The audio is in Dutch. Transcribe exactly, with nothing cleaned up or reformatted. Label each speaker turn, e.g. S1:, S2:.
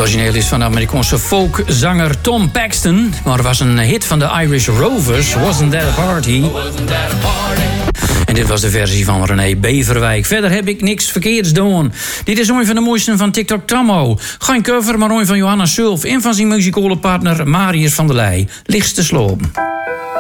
S1: origineel is van de Amerikaanse folkzanger Tom Paxton. Maar er was een hit van de Irish Rovers, Wasn't That a Party? En dit was de versie van René Beverwijk. Verder heb ik niks verkeerds gedaan. Dit is een van de mooiste van TikTok Tammo. Geen cover, maar een van Johanna Sulf en van zijn muzikale partner Marius van der Leij. Lichtste slopen.